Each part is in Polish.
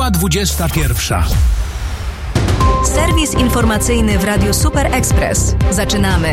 Minęła 21. Serwis informacyjny w Radiu Super Express. Zaczynamy.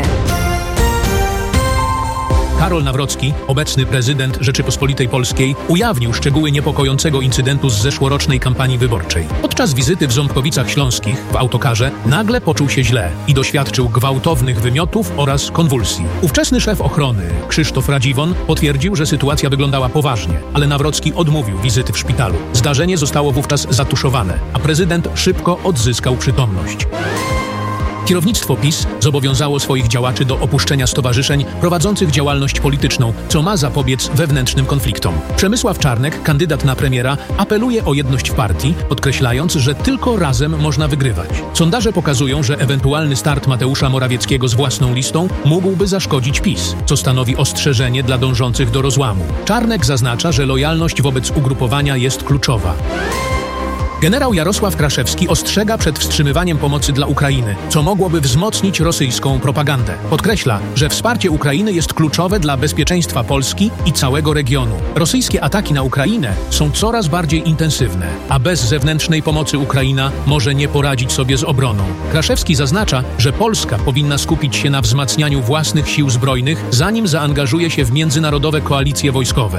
Karol Nawrocki, obecny prezydent Rzeczypospolitej Polskiej, ujawnił szczegóły niepokojącego incydentu z zeszłorocznej kampanii wyborczej. Podczas wizyty w Ząbkowicach Śląskich w autokarze nagle poczuł się źle i doświadczył gwałtownych wymiotów oraz konwulsji. Ówczesny szef ochrony, Krzysztof Radziwon, potwierdził, że sytuacja wyglądała poważnie, ale Nawrocki odmówił wizyty w szpitalu. Zdarzenie zostało wówczas zatuszowane, a prezydent szybko odzyskał przytomność. Kierownictwo PiS zobowiązało swoich działaczy do opuszczenia stowarzyszeń prowadzących działalność polityczną, co ma zapobiec wewnętrznym konfliktom. Przemysław Czarnek, kandydat na premiera, apeluje o jedność w partii, podkreślając, że tylko razem można wygrywać. Sondaże pokazują, że ewentualny start Mateusza Morawieckiego z własną listą mógłby zaszkodzić PiS, co stanowi ostrzeżenie dla dążących do rozłamu. Czarnek zaznacza, że lojalność wobec ugrupowania jest kluczowa. Generał Jarosław Kraszewski ostrzega przed wstrzymywaniem pomocy dla Ukrainy, co mogłoby wzmocnić rosyjską propagandę. Podkreśla, że wsparcie Ukrainy jest kluczowe dla bezpieczeństwa Polski i całego regionu. Rosyjskie ataki na Ukrainę są coraz bardziej intensywne, a bez zewnętrznej pomocy Ukraina może nie poradzić sobie z obroną. Kraszewski zaznacza, że Polska powinna skupić się na wzmacnianiu własnych sił zbrojnych, zanim zaangażuje się w międzynarodowe koalicje wojskowe.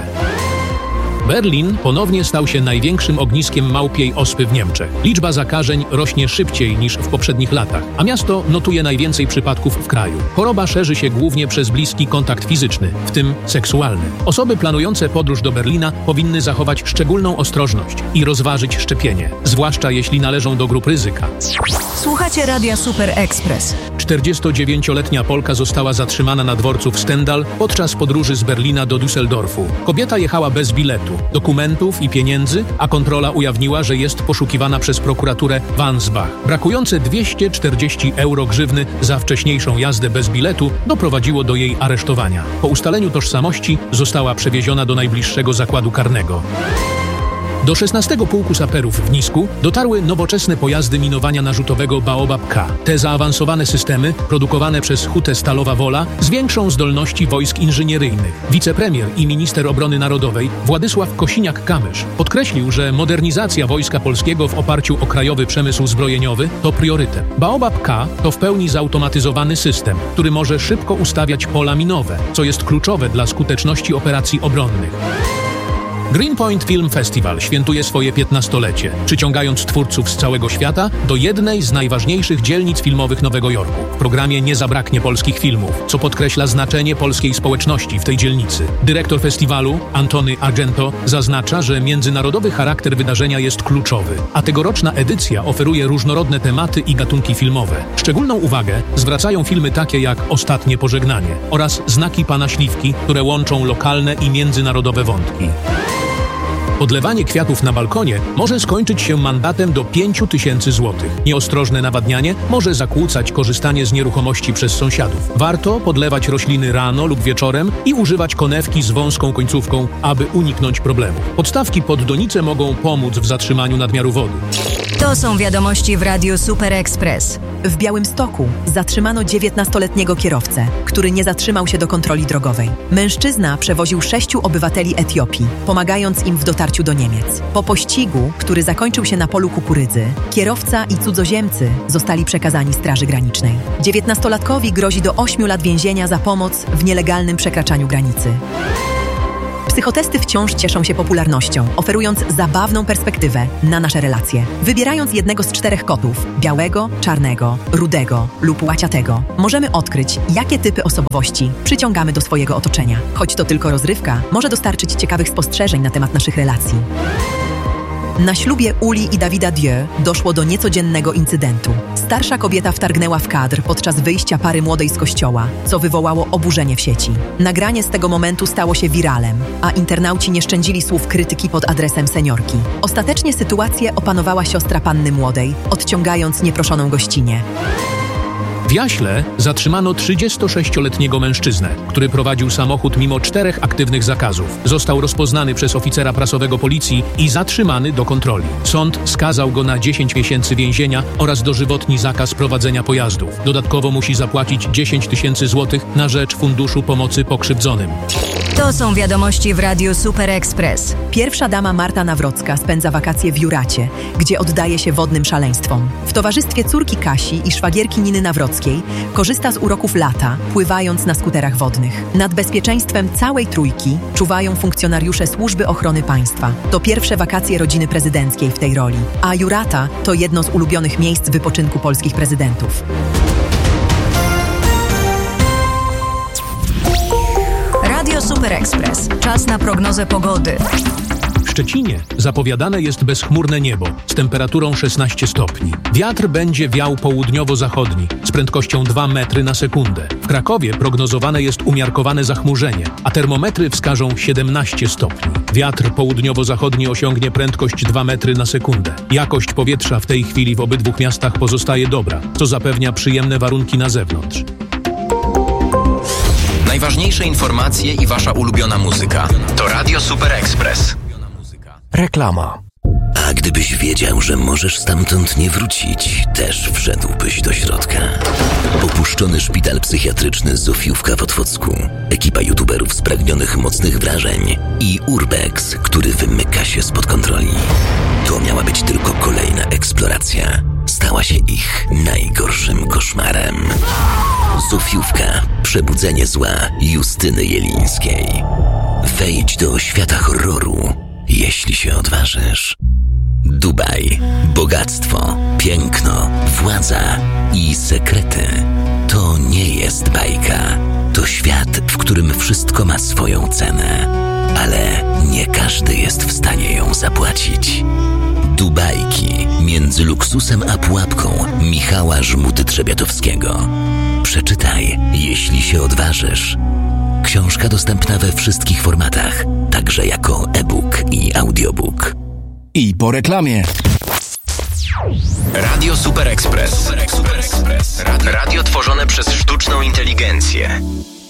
Berlin ponownie stał się największym ogniskiem małpiej ospy w Niemczech. Liczba zakażeń rośnie szybciej niż w poprzednich latach, a miasto notuje najwięcej przypadków w kraju. Choroba szerzy się głównie przez bliski kontakt fizyczny, w tym seksualny. Osoby planujące podróż do Berlina powinny zachować szczególną ostrożność i rozważyć szczepienie, zwłaszcza jeśli należą do grup ryzyka. Słuchacie Radia Super Express. 49-letnia Polka została zatrzymana na dworcu w Stendal podczas podróży z Berlina do Düsseldorfu. Kobieta jechała bez biletu, dokumentów i pieniędzy, a kontrola ujawniła, że jest poszukiwana przez prokuraturę w Ansbach. Brakujące 240 euro grzywny za wcześniejszą jazdę bez biletu doprowadziło do jej aresztowania. Po ustaleniu tożsamości została przewieziona do najbliższego zakładu karnego. Do 16 Pułku Saperów w Nisku dotarły nowoczesne pojazdy minowania narzutowego Baobab K. Te zaawansowane systemy, produkowane przez Hutę Stalowa Wola, zwiększą zdolności wojsk inżynieryjnych. Wicepremier i minister obrony narodowej Władysław Kosiniak-Kamysz podkreślił, że modernizacja Wojska Polskiego w oparciu o krajowy przemysł zbrojeniowy to priorytet. Baobab K to w pełni zautomatyzowany system, który może szybko ustawiać pola minowe, co jest kluczowe dla skuteczności operacji obronnych. Greenpoint Film Festival świętuje swoje 15-lecie, przyciągając twórców z całego świata do jednej z najważniejszych dzielnic filmowych Nowego Jorku. W programie nie zabraknie polskich filmów, co podkreśla znaczenie polskiej społeczności w tej dzielnicy. Dyrektor festiwalu, Antony Argento, zaznacza, że międzynarodowy charakter wydarzenia jest kluczowy, a tegoroczna edycja oferuje różnorodne tematy i gatunki filmowe. Szczególną uwagę zwracają filmy takie jak Ostatnie pożegnanie oraz Znaki Pana Śliwki, które łączą lokalne i międzynarodowe wątki. Podlewanie kwiatów na balkonie może skończyć się mandatem do 5000 złotych. Nieostrożne nawadnianie może zakłócać korzystanie z nieruchomości przez sąsiadów. Warto podlewać rośliny rano lub wieczorem i używać konewki z wąską końcówką, aby uniknąć problemu. Podstawki pod donicę mogą pomóc w zatrzymaniu nadmiaru wody. To są wiadomości w Radiu Super Express. W Białymstoku zatrzymano 19-letniego kierowcę, który nie zatrzymał się do kontroli drogowej. Mężczyzna przewoził 6 obywateli Etiopii, pomagając im w dotarciu do Niemiec. Po pościgu, który zakończył się na polu kukurydzy, kierowca i cudzoziemcy zostali przekazani Straży Granicznej. 19-latkowi grozi do 8 lat więzienia za pomoc w nielegalnym przekraczaniu granicy. Psychotesty wciąż cieszą się popularnością, oferując zabawną perspektywę na nasze relacje. Wybierając jednego z 4 kotów, białego, czarnego, rudego lub łaciatego, możemy odkryć, jakie typy osobowości przyciągamy do swojego otoczenia. Choć to tylko rozrywka, może dostarczyć ciekawych spostrzeżeń na temat naszych relacji. Na ślubie Uli i Davida Dieu doszło do niecodziennego incydentu. Starsza kobieta wtargnęła w kadr podczas wyjścia pary młodej z kościoła, co wywołało oburzenie w sieci. Nagranie z tego momentu stało się wiralem, a internauci nie szczędzili słów krytyki pod adresem seniorki. Ostatecznie sytuację opanowała siostra panny młodej, odciągając nieproszoną gościnię. W Jaśle zatrzymano 36-letniego mężczyznę, który prowadził samochód mimo 4 aktywnych zakazów. Został rozpoznany przez oficera prasowego policji i zatrzymany do kontroli. Sąd skazał go na 10 miesięcy więzienia oraz dożywotni zakaz prowadzenia pojazdów. Dodatkowo musi zapłacić 10 000 złotych na rzecz Funduszu Pomocy Pokrzywdzonym. To są wiadomości w Radiu Super Express. Pierwsza dama Marta Nawrocka spędza wakacje w Juracie, gdzie oddaje się wodnym szaleństwom. W towarzystwie córki Kasi i szwagierki Niny Nawrockiej korzysta z uroków lata, pływając na skuterach wodnych. Nad bezpieczeństwem całej trójki czuwają funkcjonariusze Służby Ochrony Państwa. To pierwsze wakacje rodziny prezydenckiej w tej roli, a Jurata to jedno z ulubionych miejsc wypoczynku polskich prezydentów. Radio Super Express. Czas na prognozę pogody. W Szczecinie zapowiadane jest bezchmurne niebo z temperaturą 16 stopni. Wiatr będzie wiał południowo-zachodni z prędkością 2 metry na sekundę. W Krakowie prognozowane jest umiarkowane zachmurzenie, a termometry wskażą 17 stopni. Wiatr południowo-zachodni osiągnie prędkość 2 metry na sekundę. Jakość powietrza w tej chwili w obydwu miastach pozostaje dobra, co zapewnia przyjemne warunki na zewnątrz. Najważniejsze informacje i wasza ulubiona muzyka. To Radio Super Express. Reklama. A gdybyś wiedział, że możesz stamtąd nie wrócić, też wszedłbyś do środka. Opuszczony szpital psychiatryczny Zofiówka w Otwocku, ekipa youtuberów spragnionych mocnych wrażeń i Urbex, który wymyka się spod kontroli. To miała być tylko kolejna eksploracja. Stała się ich najgorszym koszmarem. Zofiówka. Przebudzenie zła Justyny Jelińskiej. Wejdź do świata horroru, jeśli się odważysz. Dubaj. Bogactwo, piękno, władza i sekrety. To nie jest bajka. To świat, w którym wszystko ma swoją cenę. Ale nie każdy jest w stanie ją zapłacić. Dubajki. Między luksusem a pułapką Michała Żmuty-Trzebiatowskiego. Przeczytaj, jeśli się odważysz. Książka dostępna we wszystkich formatach, także jako e-book i audiobook. I po reklamie. Radio Super Express. Radio tworzone przez sztuczną inteligencję.